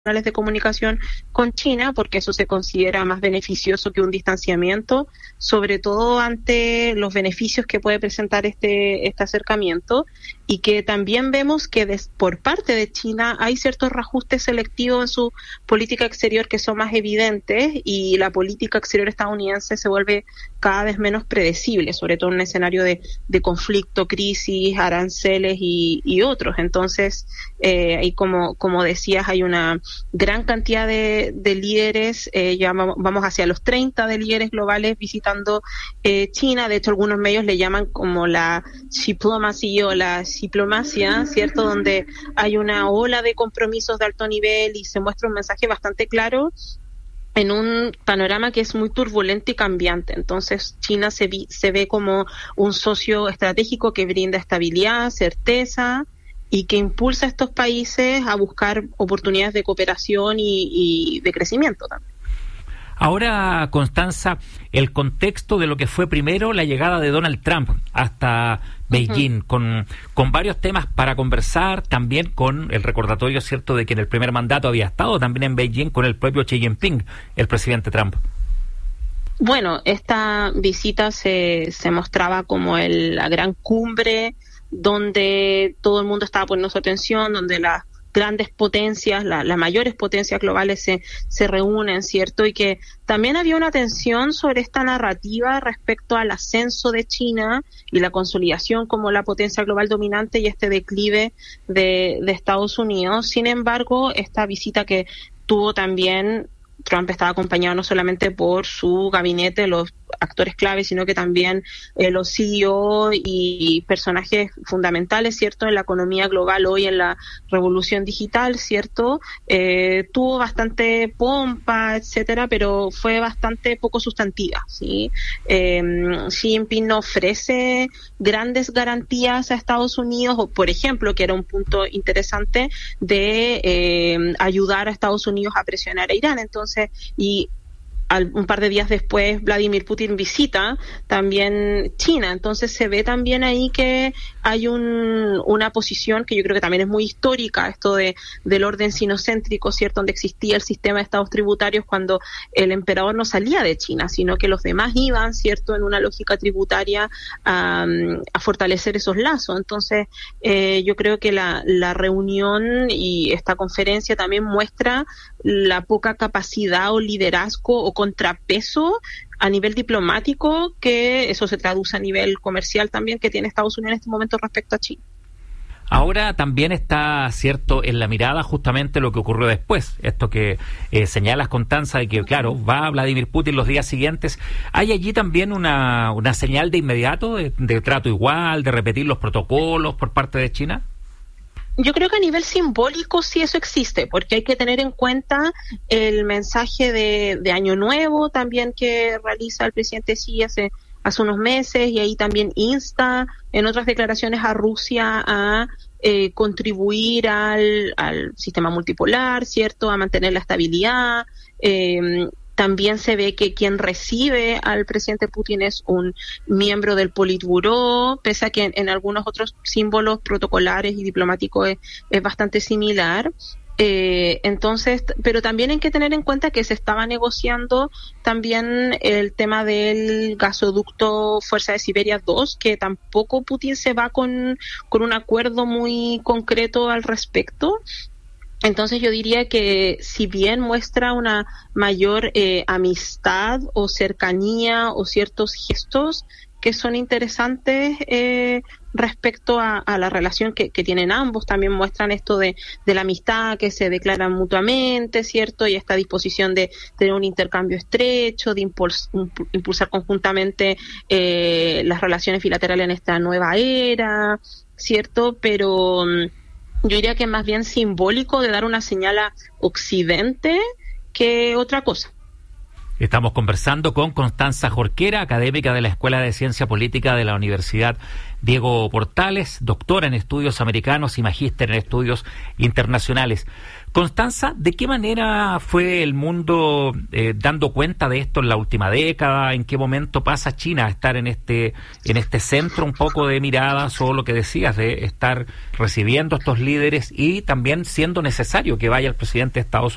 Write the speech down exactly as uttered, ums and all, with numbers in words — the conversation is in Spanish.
de comunicación con China, porque eso se considera más beneficioso que un distanciamiento, sobre todo ante los beneficios que puede presentar este, este acercamiento, y que también vemos que des, por parte de China hay ciertos reajustes selectivos en su política exterior que son más evidentes, y la política exterior estadounidense se vuelve cada vez menos predecible, sobre todo en un escenario de, de conflicto, crisis, aranceles y, y otros. Entonces, eh, ahí como, como decías, hay una gran cantidad de, de líderes, eh, ya vamos hacia los treinta de líderes globales visitando eh, China. De hecho, algunos medios le llaman como la diplomacia o la diplomacia, ¿cierto?, donde hay una ola de compromisos de alto nivel y se muestra un mensaje bastante claro en un panorama que es muy turbulento y cambiante. Entonces, China se, vi, se ve como un socio estratégico que brinda estabilidad, certeza, y que impulsa a estos países a buscar oportunidades de cooperación y, y de crecimiento también. Ahora, Constanza, el contexto de lo que fue primero la llegada de Donald Trump hasta Beijing, uh-huh. con, con varios temas para conversar, también con el recordatorio, cierto, de que en el primer mandato había estado también en Beijing con el propio Xi Jinping, el presidente Trump. Bueno, esta visita se, se mostraba como el, la gran cumbre donde todo el mundo estaba poniendo su atención, donde las grandes potencias, la, las mayores potencias globales se, se reúnen, ¿cierto? Y que también había una tensión sobre esta narrativa respecto al ascenso de China y la consolidación como la potencia global dominante y este declive de, de Estados Unidos. Sin embargo, esta visita que tuvo también, Trump estaba acompañado no solamente por su gabinete, los actores claves, sino que también eh, los C E O y personajes fundamentales, ¿cierto?, en la economía global hoy, en la revolución digital, ¿cierto? Eh, tuvo bastante pompa, etcétera, pero fue bastante poco sustantiva, ¿sí? Eh, Xi Jinping no ofrece grandes garantías a Estados Unidos, o por ejemplo, que era un punto interesante, de eh, ayudar a Estados Unidos a presionar a Irán. Entonces, y Al, un par de días después Vladimir Putin visita también China, entonces se ve también ahí que hay un, una posición que yo creo que también es muy histórica, esto de del orden sinocéntrico, ¿cierto?, donde existía el sistema de estados tributarios cuando el emperador no salía de China, sino que los demás iban, ¿cierto?, en una lógica tributaria a, a fortalecer esos lazos. Entonces eh, yo creo que la, la reunión y esta conferencia también muestra la poca capacidad o liderazgo o contrapeso a nivel diplomático, que eso se traduce a nivel comercial también, que tiene Estados Unidos en este momento respecto a China. Ahora también está, cierto, en la mirada justamente lo que ocurrió después, esto que eh, señalas, Constanza, de que, claro, va Vladimir Putin los días siguientes. ¿Hay allí también una, una señal de inmediato, de, de trato igual, de repetir los protocolos por parte de China? Yo creo que a nivel simbólico sí eso existe, porque hay que tener en cuenta el mensaje de, de Año Nuevo también que realiza el presidente Xi hace, hace unos meses, y ahí también insta en otras declaraciones a Rusia a eh, contribuir al, al sistema multipolar, ¿cierto?, a mantener la estabilidad. Eh, También se ve que quien recibe al presidente Putin es un miembro del Politburó, pese a que en, en algunos otros símbolos protocolares y diplomáticos es, es bastante similar. Eh, entonces, pero también hay que tener en cuenta que se estaba negociando también el tema del gasoducto Fuerza de Siberia dos, que tampoco Putin se va con, con un acuerdo muy concreto al respecto. Entonces yo diría que si bien muestra una mayor eh, amistad o cercanía o ciertos gestos que son interesantes eh, respecto a, a la relación que, que tienen ambos, también muestran esto de, de la amistad que se declaran mutuamente, ¿cierto?, y esta disposición de tener un intercambio estrecho, de impuls, impulsar conjuntamente eh, las relaciones bilaterales en esta nueva era, ¿cierto?, pero yo diría que es más bien simbólico, de dar una señal a Occidente que otra cosa. Estamos conversando con Constanza Jorquera, académica de la Escuela de Ciencia Política de la Universidad Diego Portales, doctora en estudios americanos y magíster en estudios internacionales. Constanza, ¿de qué manera fue el mundo eh, dando cuenta de esto en la última década? ¿En qué momento pasa China a estar en este en este centro un poco de miradas, o lo que decías de estar recibiendo a estos líderes y también siendo necesario que vaya el presidente de Estados Unidos